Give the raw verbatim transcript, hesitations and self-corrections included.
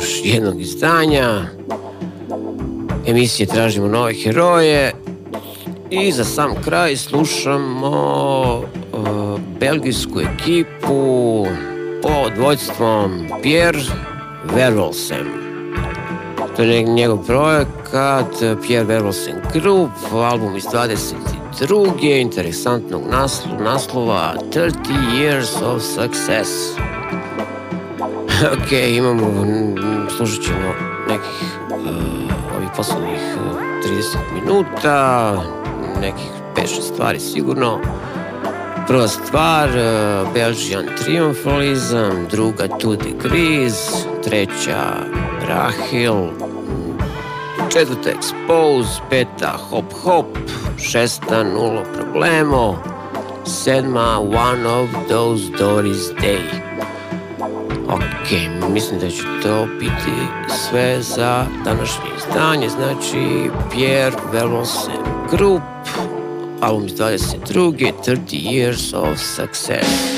još jednog izdanja emisije Tražimo nove heroje. I za sam kraj slušamo uh, belgijsku ekipu pod vodstvom Pierre Verwolsem. To je njegov projekat Pierre Verwolsem Group, album iz dvadeset druge interesantnog naslova, naslova thirty years of success. Ok, imamo, slušat ćemo nekih uh, ovih poslednjih uh, trideset minuta, nekih pet šest stvari sigurno. Prva stvar, uh, Belgian Triumphalism, druga Two Degrees, treća Rahil, četvrta Expose, peta Hop Hop, šesta Nulo Problemo, sedma One of Those Doris Day. Ok, mislim da će to biti sve za današnje izdanje, znači Pierre Verwolsem Group, album iz dvadeset druge thirty years of success.